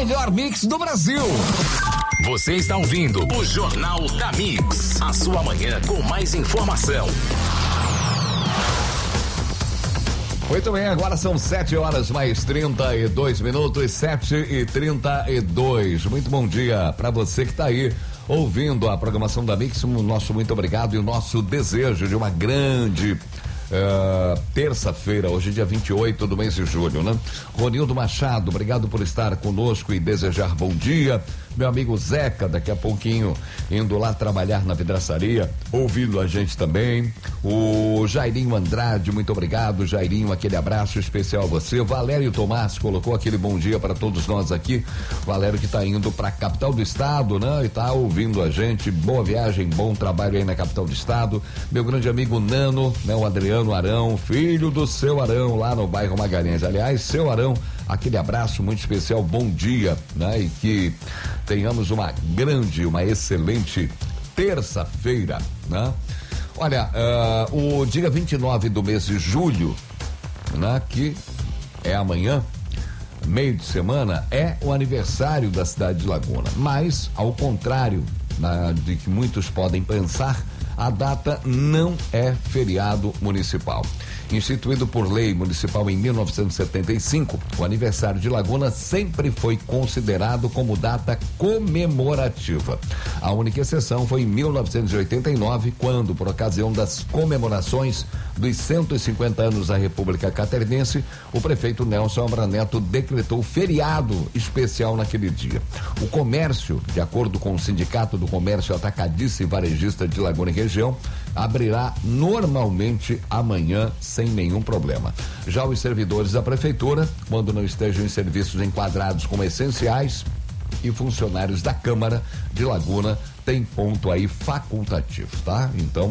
melhor mix do Brasil. Você está ouvindo o Jornal da Mix, a sua manhã com mais informação. Muito bem, agora são 7h mais 32 minutos, 7h32. Muito bom dia para você que está aí ouvindo a programação da Mix. Nosso muito obrigado e o nosso desejo de uma grande terça-feira, hoje dia 28 do mês de julho, né? Ronildo Machado, obrigado por estar conosco e desejar bom dia. Meu amigo Zeca, daqui a pouquinho indo lá trabalhar na vidraçaria, ouvindo a gente também. O Jairinho Andrade, muito obrigado, Jairinho, aquele abraço especial a você. Valério Tomás colocou aquele bom dia para todos nós aqui. Valério que está indo para a capital do estado, né? E tá ouvindo a gente. Boa viagem, bom trabalho aí na capital do estado. Meu grande amigo Nano, né? O Adriano Arão, filho do seu Arão, lá no bairro Magalhães. Aliás, seu Arão, aquele abraço muito especial, bom dia, né? E que tenhamos uma excelente terça-feira, né? Olha, o dia 29 do mês de julho, né? Que é amanhã, meio de semana, é o aniversário da cidade de Laguna, mas ao contrário, né, de que muitos podem pensar, a data não é feriado municipal. Instituído por lei municipal em 1975, o aniversário de Laguna sempre foi considerado como data comemorativa. A única exceção foi em 1989, quando, por ocasião das comemorações dos 150 anos da República Catarinense, o prefeito Nelson Ambra Neto decretou feriado especial naquele dia. O comércio, de acordo com o Sindicato do Comércio Atacadista e Varejista de Laguna e região, abrirá normalmente amanhã sem nenhum problema. Já os servidores da prefeitura, quando não estejam em serviços enquadrados como essenciais, e funcionários da Câmara de Laguna, tem ponto aí facultativo, tá? Então,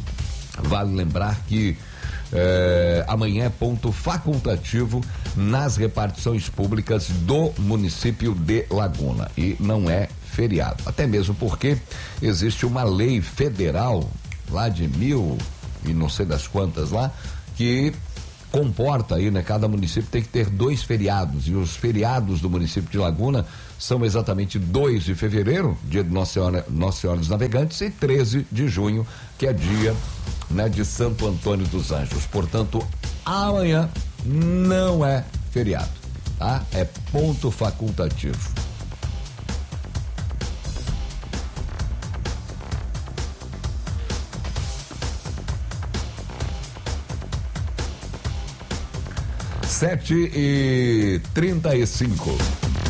vale lembrar que amanhã é ponto facultativo nas repartições públicas do município de Laguna e não é feriado, até mesmo porque existe uma lei federal lá de 1000 e não sei das quantas lá, que comporta aí, né? Cada município tem que ter 2 feriados, e os feriados do município de Laguna são exatamente 2 de fevereiro, dia de Nossa Senhora dos Navegantes, e 13 de junho, que é dia, né, de Santo Antônio dos Anjos. Portanto, amanhã não é feriado, tá? É ponto facultativo. Sete e 35.